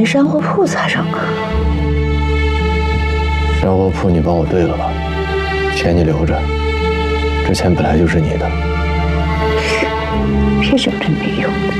山货铺擦上啊？ 山货铺你帮我对了吧？钱你留着，这钱本来就是你的。 别讲这没用的。